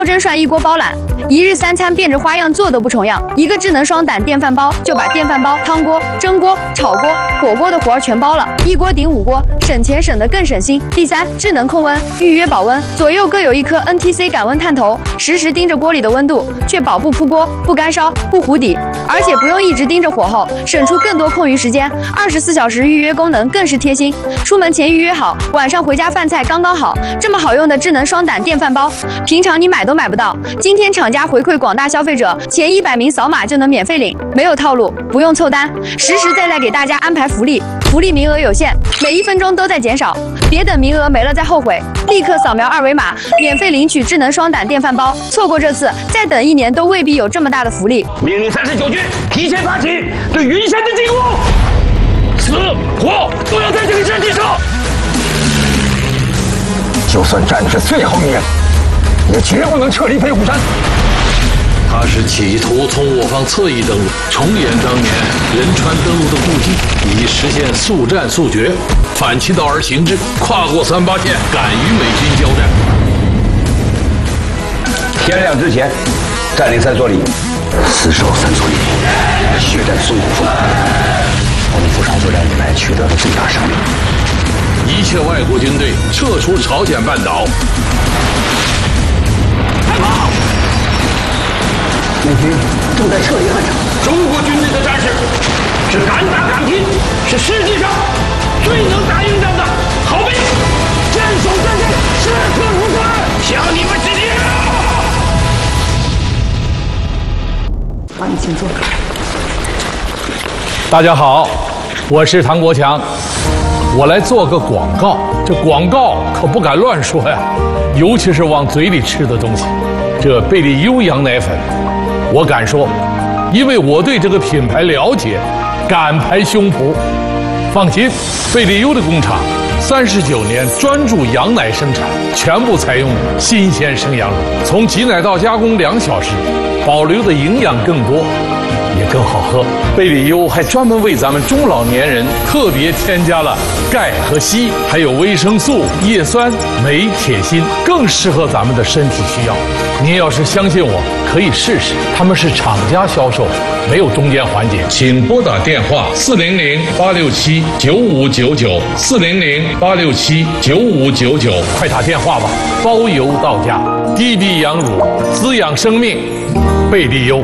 真涮一锅包揽，一日三餐变着花样做都不重样。一个智能双胆电饭煲就把电饭煲、汤锅、蒸锅、炒锅、火锅的活儿全包了，一锅顶5锅，省钱省得更省心。第三，智能控温，预约保温，左右各有一颗 NTC 感温探头，实时盯着锅里的温度，确保不扑锅、不干烧、不糊底，而且不用一直盯着火候，省出更多空余时间。24小时预约功能更是贴心，出门前预约好，晚上回家饭菜刚刚好。这么好用的智能双胆电饭煲，平常你买都买不到。今天厂家回馈广大消费者，前100名扫码就能免费领，没有套路，不用凑单，实实在在给大家安排福利，福利名额有限，每1分钟都在减少，别等名额没了再后悔，立刻扫描2维码，免费领取智能双胆电饭煲。错过这次，再等1年都未必有这么大的福利。 命令39军提前发起对云山的进攻，死活都要在这个阵地上。 就算战至最后一人，也绝不能撤离飞虎山。 他是企图从我方侧翼登陆，重演当年仁川登陆的故迹，以实现速战速决、反其道而行之，跨过3-8线，敢与美军交战。 天亮之前占领3所里，死守3所里，血战淞沪峰，我们扶上作战以来取得的最大胜利。 一切外国军队撤出朝鲜半岛。 开炮！ 美军正在撤离汉城。 中国军队的战士是敢打敢拼，是世界上最能打硬仗的好兵，镇守战线，时刻如春，向你们致敬！ 欢迎请坐。 大家好，我是唐国强。我来做个广告，这广告可不敢乱说呀，尤其是往嘴里吃的东西。这贝利优羊奶粉，我敢说，因为我对这个品牌了解，敢拍胸脯。放心，贝利优的工厂39年专注羊奶生产，全部采用新鲜生羊乳，从挤奶到加工2小时，保留的营养更多，也更好喝。贝利优还专门为咱们中老年人特别添加了钙和硒，还有维生素、叶酸、镁、铁、锌，更适合咱们的身体需要。您要是相信我，可以试试。他们是厂家销售，没有中间环节。请拨打电话400-867-9599 400-867-9599，快打电话吧，包邮到家。低低羊乳，滋养生命，贝利优。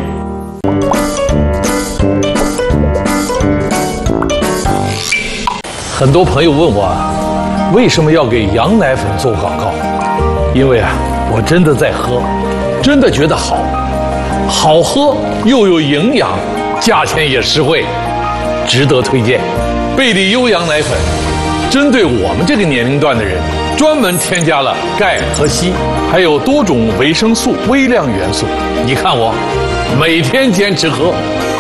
很多朋友问我，为什么要给羊奶粉做广告？因为我真的在喝，真的觉得好喝又有营养，价钱也实惠，值得推荐。贝利优羊奶粉针对我们这个年龄段的人，专门添加了钙和硒，还有多种维生素、微量元素。你看我每天坚持喝。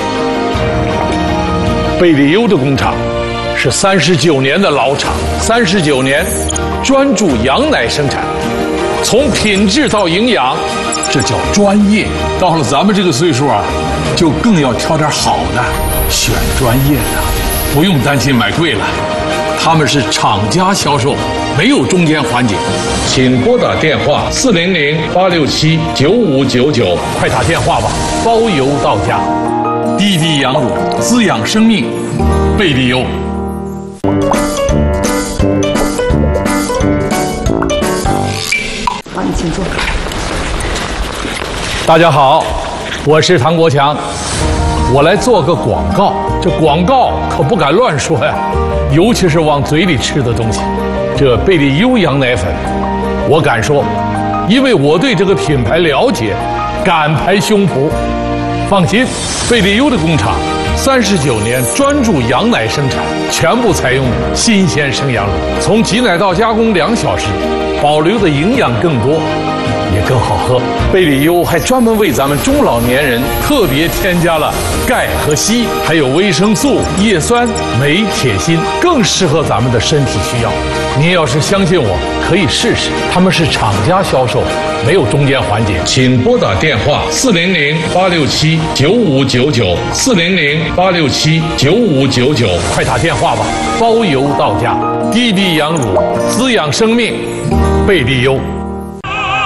贝利优的工厂是39年的老厂，39年专注羊奶生产，从品质到营养，这叫专业。到了咱们这个岁数就更要挑点好的，选专业的，不用担心买贵了。他们是厂家销售，没有中间环节。请拨打电话400-867-9599，快打电话吧，包邮到家。低低羊乳，滋养生命，贝利优。 欢迎请坐。 大家好，我是唐国强。我来做个广告，这广告可不敢乱说呀，尤其是往嘴里吃的东西。这贝利优羊奶粉，我敢说，因为我对这个品牌了解，敢拍胸脯。放心，贝利优的工厂39年专注羊奶生产，全部采用新鲜生羊乳，从挤奶到加工2小时，保留的营养更多，也更好喝。贝利优还专门为咱们中老年人特别添加了钙和硒，还有维生素、叶酸、镁、铁、锌，更适合咱们的身体需要。您要是相信我，可以试试。他们是厂家销售，没有中间环节。请拨打电话400-867-9599 400-867-9599，快打电话吧，包邮到家。低低羊乳，滋养生命，贝利优。